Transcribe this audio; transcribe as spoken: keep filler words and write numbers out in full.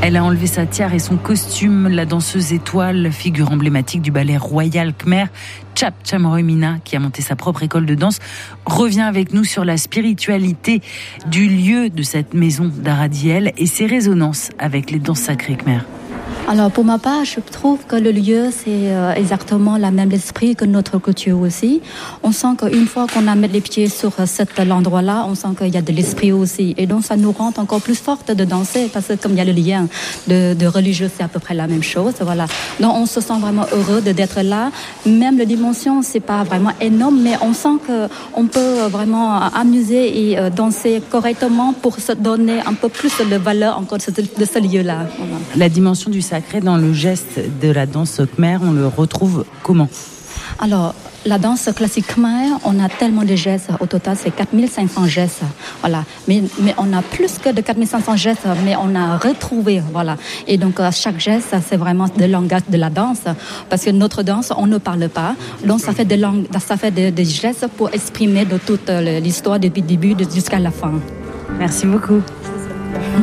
Elle a enlevé sa tiare et son costume. La danseuse étoile, figure emblématique du ballet royal khmer, Chap Chamorro-Mina, qui a monté sa propre école de danse, revient avec nous sur la spiritualité du lieu de cette maison d'Aradiel et ses résonances avec les danses sacrées khmer. Alors pour ma part, je trouve que le lieu, c'est exactement le même esprit que notre culture aussi. On sent qu'une fois qu'on a mis les pieds sur cet endroit-là, on sent qu'il y a de l'esprit aussi. Et donc ça nous rend encore plus forte de danser, parce que comme il y a le lien de, de religieux, c'est à peu près la même chose. Voilà. Donc on se sent vraiment heureux de, d'être là. Même la dimension, c'est pas vraiment énorme, mais on sent qu'on peut vraiment amuser et danser correctement pour se donner un peu plus de valeur encore de ce, de ce lieu-là. Voilà. La dimension du sacré dans le geste de la danse khmer, on le retrouve comment? Alors, la danse classique khmer, on a tellement de gestes. Au total, c'est quatre mille cinq cents gestes. Voilà. Mais, mais on a plus que de quatre mille cinq cents gestes, mais on a retrouvé. Voilà. Et donc, chaque geste, c'est vraiment le langage de la danse. Parce que notre danse, on ne parle pas. Donc, ça fait des langues, ça fait des, des gestes pour exprimer de toute l'histoire depuis le début jusqu'à la fin. Merci beaucoup.